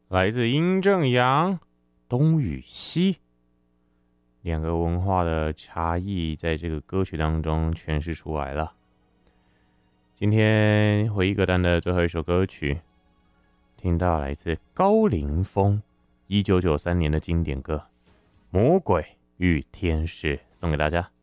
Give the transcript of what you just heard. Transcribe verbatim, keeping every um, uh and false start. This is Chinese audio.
来自阴正阳，东与西，两个文化的差异在这个歌曲当中诠释出来了。今天回忆歌单的最后一首歌曲，听到来自高凌风一九九三年的经典歌《魔鬼与天使》，送给大家。